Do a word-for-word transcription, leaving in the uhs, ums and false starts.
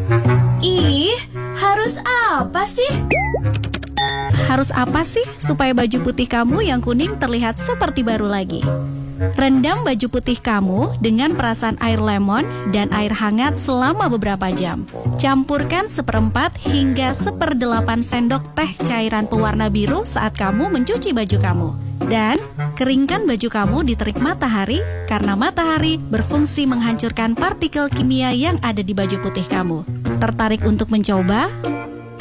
Ih, harus apa sih? Harus apa sih supaya baju putih kamu yang kuning terlihat seperti baru lagi? Rendam baju putih kamu dengan perasan air lemon dan air hangat selama beberapa jam. Campurkan seperempat hingga seperdelapan sendok teh cairan pewarna biru saat kamu mencuci baju kamu. Dan keringkan baju kamu di terik matahari karena matahari berfungsi menghancurkan partikel kimia yang ada di baju putih kamu. Tertarik untuk mencoba?